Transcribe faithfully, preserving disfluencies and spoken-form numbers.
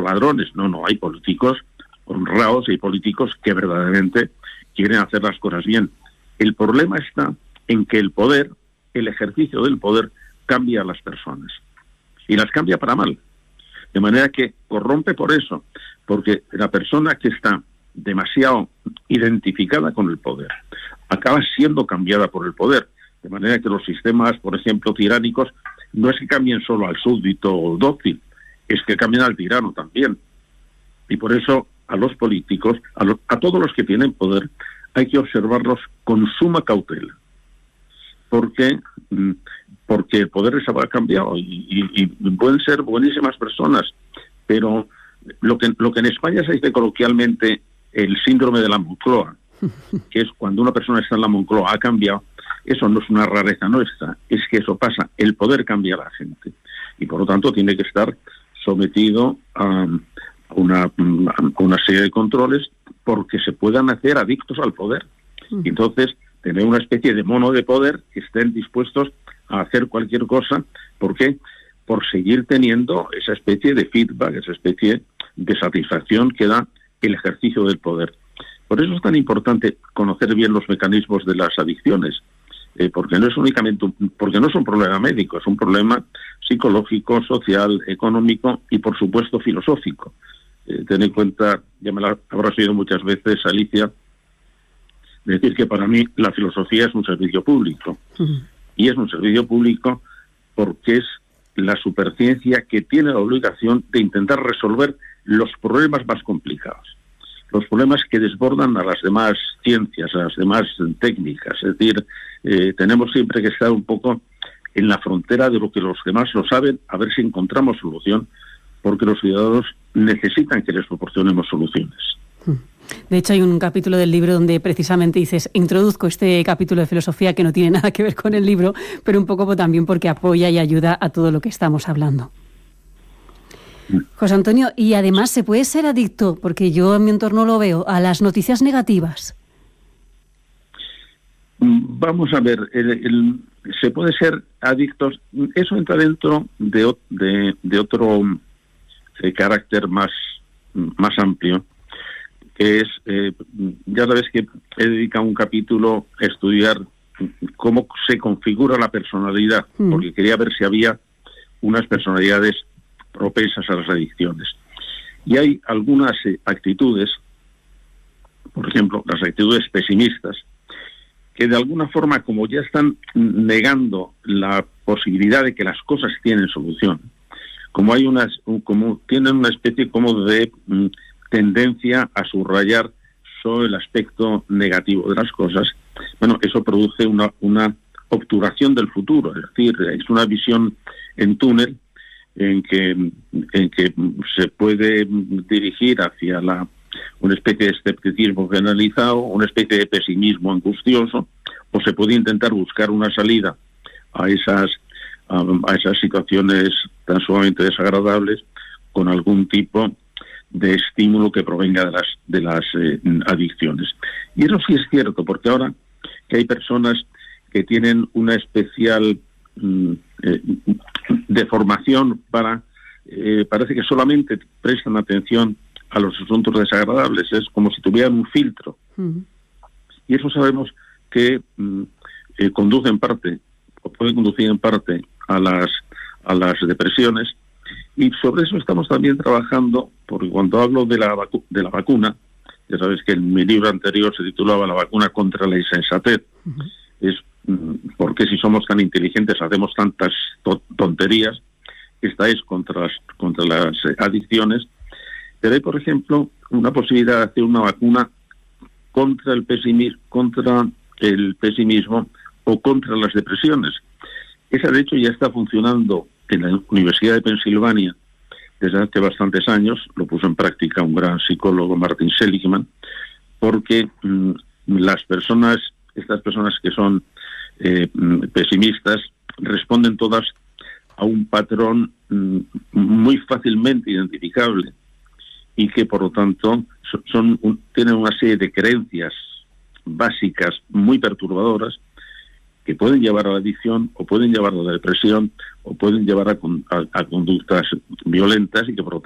ladrones. No, no, hay políticos honrados, hay políticos que verdaderamente quieren hacer las cosas bien. El problema está en que el poder, el ejercicio del poder, cambia a las personas. Y las cambia para mal. De manera que corrompe por eso, porque la persona que está demasiado identificada con el poder acaba siendo cambiada por el poder. De manera que los sistemas, por ejemplo, tiránicos, no es que cambien solo al súbdito dócil, es que cambian al tirano también. Y por eso a los políticos, a, los, a todos los que tienen poder, hay que observarlos con suma cautela. Porque, porque el poder les ha cambiado y, y, y pueden ser buenísimas personas, pero lo que, lo que en España se dice coloquialmente el síndrome de la Moncloa, que es cuando una persona está en la Moncloa, ha cambiado, eso no es una rareza nuestra, es que eso pasa, el poder cambia a la gente y por lo tanto tiene que estar sometido a una, a una serie de controles porque se puedan hacer adictos al poder. Y entonces tener una especie de mono de poder que estén dispuestos a hacer cualquier cosa. ¿Por qué? Por seguir teniendo esa especie de feedback, esa especie de satisfacción que da el ejercicio del poder. Por eso es tan importante conocer bien los mecanismos de las adicciones, eh, porque no es únicamente un, porque no es un problema médico, es un problema psicológico, social, económico y por supuesto filosófico. Eh, ten en cuenta, ya me la habrás oído muchas veces, Alicia, decir que para mí la filosofía es un servicio público. Uh-huh. Y es un servicio público porque es la superciencia que tiene la obligación de intentar resolver los problemas más complicados, los problemas que desbordan a las demás ciencias, a las demás técnicas. Es decir, eh, tenemos siempre que estar un poco en la frontera de lo que los demás lo saben, a ver si encontramos solución, porque los ciudadanos necesitan que les proporcionemos soluciones. De hecho, hay un capítulo del libro donde precisamente dices, introduzco este capítulo de filosofía que no tiene nada que ver con el libro, pero un poco también porque apoya y ayuda a todo lo que estamos hablando. José Antonio, y además se puede ser adicto, porque yo en mi entorno lo veo, a las noticias negativas. Vamos a ver, el, el, se puede ser adictos, eso entra dentro de, de, de otro de carácter más, más amplio, que es, eh, ya sabes que he dedicado un capítulo a estudiar cómo se configura la personalidad, mm. porque quería ver si había unas personalidades propensas a las adicciones. Y hay algunas eh, actitudes, por ejemplo, las actitudes pesimistas, que de alguna forma, como ya están negando la posibilidad de que las cosas tienen solución, como hay unas, como tienen una especie como de mm, tendencia a subrayar solo el aspecto negativo de las cosas, bueno, eso produce una, una obturación del futuro, es decir, es una visión en túnel en que, en que se puede dirigir hacia la, una especie de escepticismo generalizado, una especie de pesimismo angustioso, o se puede intentar buscar una salida a esas, a, a esas situaciones tan sumamente desagradables con algún tipo de estímulo que provenga de las de las eh, adicciones. Y eso sí es cierto, porque ahora que hay personas que tienen una especial mm, eh, deformación para, eh, parece que solamente prestan atención a los asuntos desagradables, es como si tuvieran un filtro. Uh-huh. Y eso sabemos que mm, eh, conduce en parte, o puede conducir en parte a las, a las depresiones. Y sobre eso estamos también trabajando, porque cuando hablo de la, vacu- de la vacuna, ya sabes que en mi libro anterior se titulaba La vacuna contra la insensatez, uh-huh. es mm, ¿por qué si somos tan inteligentes hacemos tantas to- tonterías? Esta es contra las, contra las eh, adicciones, pero hay, por ejemplo, una posibilidad de hacer una vacuna contra el pesimismo, contra el pesimismo o contra las depresiones. Esa, de hecho, ya está funcionando en la Universidad de Pensilvania desde hace bastantes años, lo puso en práctica un gran psicólogo, Martin Seligman, porque mmm, las personas, estas personas que son eh, pesimistas, responden todas a un patrón mmm, muy fácilmente identificable y que, por lo tanto, son, son un, tienen una serie de creencias básicas muy perturbadoras que pueden llevar a la adicción o pueden llevar a la depresión o pueden llevar a, a, a conductas violentas y que por lo tanto